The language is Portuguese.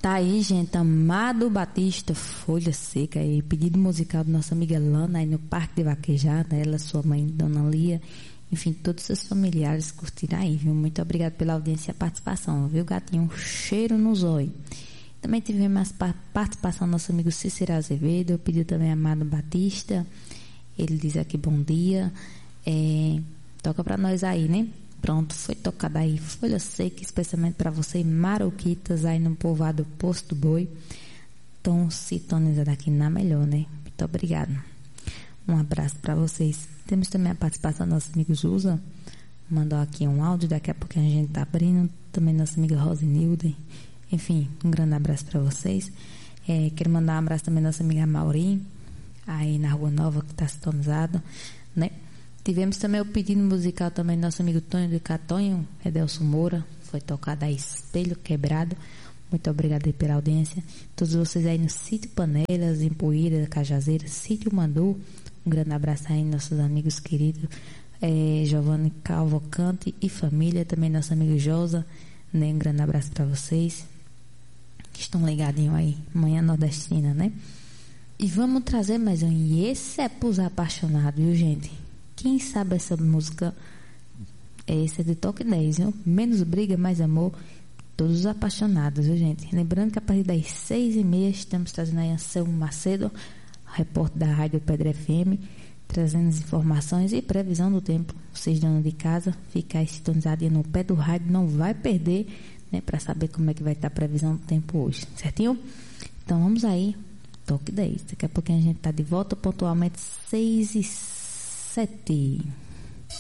Tá aí, gente, Amado Batista, Folha Seca, aí, pedido musical da nossa amiga Lana, aí no Parque de Vaquejada, ela, sua mãe, Dona Lia, enfim, todos os seus familiares curtiram aí, viu? Muito obrigado pela audiência e a participação, viu, gatinho? Um cheiro no zóio. Também tivemos a participação do nosso amigo Cícero Azevedo, pediu também Amado Batista, ele diz aqui bom dia, toca pra nós aí, né? Pronto, foi tocada aí Folha Seca, especialmente para você, Maroquitas, aí no povoado Posto do Boi. Estão sintonizados aqui na melhor, né? Muito obrigado. Um abraço para vocês. Temos também a participação do nosso amigo Jusa. Mandou aqui um áudio, daqui a pouco a gente tá abrindo. Também nossa amiga Rosinilda. Enfim, um grande abraço para vocês. Quero mandar um abraço também à nossa amiga Mauri, aí na Rua Nova, que está sintonizado, né? Tivemos também o pedido musical também do nosso amigo Tonho de Catonho, Edelson Moura, foi tocado aí Espelho Quebrado. Muito obrigado aí pela audiência. Todos vocês aí no Sítio Panelas, em Poeira, Cajazeira, Sítio Mandu, um grande abraço aí nossos amigos queridos, Giovanni Calvocante e família, também nosso amigo Josa, né? Um grande abraço para vocês que estão ligadinhos aí, Manhã Nordestina, né? E vamos trazer mais um, e esse é pros apaixonados, viu, gente? Quem sabe essa música? Essa é de Toque 10, viu? Menos briga, mais amor. Todos os apaixonados, viu, gente? Lembrando que a partir das 6h30 estamos trazendo aí Anselmo Macedo, repórter da Rádio Pedra FM, trazendo as informações e previsão do tempo. Vocês, donos de casa, ficar aí sintonizado no pé do rádio, não vai perder, né? Para saber como é que vai estar a previsão do tempo hoje, certinho? Então vamos aí, Toque 10. Daqui a pouquinho a gente tá de volta, pontualmente 6h07.